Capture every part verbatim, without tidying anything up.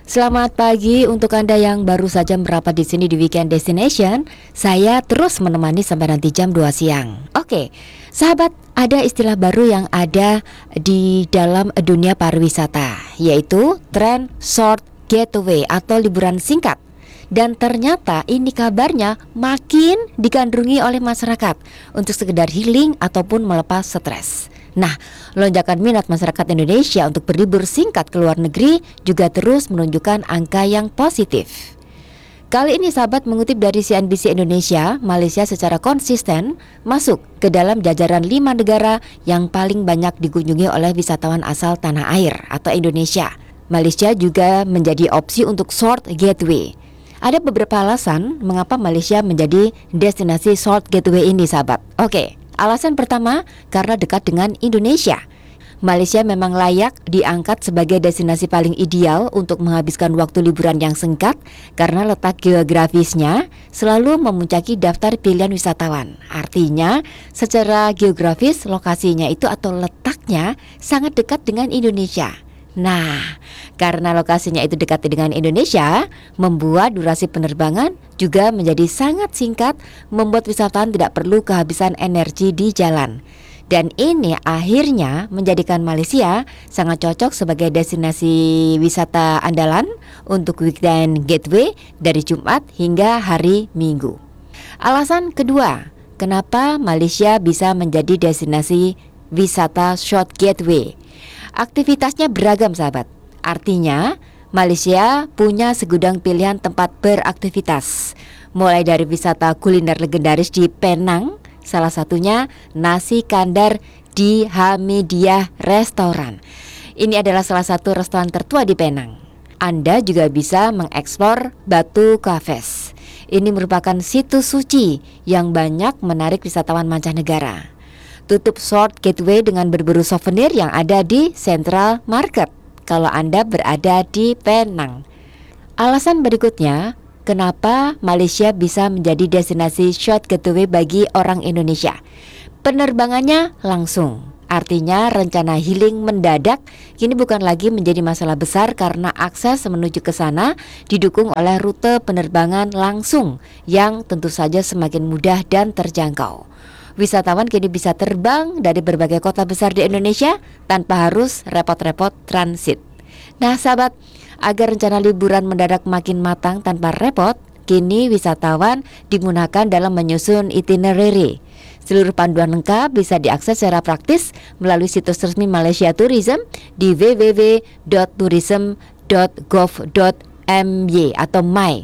Selamat pagi untuk Anda yang baru saja merapat di sini di Weekend Destination. Saya terus menemani sampai nanti jam dua siang. Oke, sahabat, ada istilah baru yang ada di dalam dunia pariwisata, yaitu tren short getaway atau liburan singkat. Dan ternyata ini kabarnya makin digandrungi oleh masyarakat untuk sekedar healing ataupun melepas stres. Nah, lonjakan minat masyarakat Indonesia untuk berlibur singkat ke luar negeri juga terus menunjukkan angka yang positif. Kali ini sahabat, mengutip dari C N B C Indonesia, Malaysia secara konsisten masuk ke dalam jajaran lima negara yang paling banyak dikunjungi oleh wisatawan asal tanah air atau Indonesia. Malaysia juga menjadi opsi untuk short getaway. Ada beberapa alasan mengapa Malaysia menjadi destinasi short getaway ini sahabat. Oke. Alasan pertama, karena dekat dengan Indonesia. Malaysia memang layak diangkat sebagai destinasi paling ideal untuk menghabiskan waktu liburan yang singkat karena letak geografisnya selalu memuncaki daftar pilihan wisatawan. Artinya, secara geografis lokasinya itu atau letaknya sangat dekat dengan Indonesia. Nah, karena lokasinya itu dekat dengan Indonesia, membuat durasi penerbangan juga menjadi sangat singkat, membuat wisatawan tidak perlu kehabisan energi di jalan. Dan ini akhirnya menjadikan Malaysia sangat cocok sebagai destinasi wisata andalan untuk weekend getaway dari Jumat hingga hari Minggu. Alasan kedua, kenapa Malaysia bisa menjadi destinasi wisata short getaway? Aktivitasnya beragam sahabat. Artinya Malaysia punya segudang pilihan tempat beraktivitas, mulai dari wisata kuliner legendaris di Penang, salah satunya nasi kandar di Hamidiah Restoran. Ini adalah salah satu restoran tertua di Penang. Anda juga bisa mengeksplor Batu Caves. Ini merupakan situs suci yang banyak menarik wisatawan mancanegara. Tutup short getaway dengan berburu souvenir yang ada di Central Market kalau Anda berada di Penang. Alasan berikutnya, kenapa Malaysia bisa menjadi destinasi short getaway bagi orang Indonesia? Penerbangannya langsung. Artinya rencana healing mendadak kini bukan lagi menjadi masalah besar karena akses menuju ke sana didukung oleh rute penerbangan langsung yang tentu saja semakin mudah dan terjangkau. Wisatawan kini bisa terbang dari berbagai kota besar di Indonesia tanpa harus repot-repot transit. Nah sahabat, agar rencana liburan mendadak makin matang tanpa repot, kini wisatawan digunakan dalam menyusun itinerary. Seluruh panduan lengkap bisa diakses secara praktis melalui situs resmi Malaysia Tourism di w w w dot tourism dot gov dot m y atau my.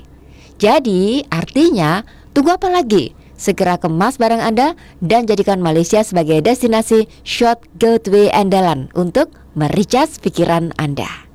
Jadi artinya tunggu apa lagi? Segera kemas barang Anda dan jadikan Malaysia sebagai destinasi short getaway andalan untuk mericas pikiran Anda.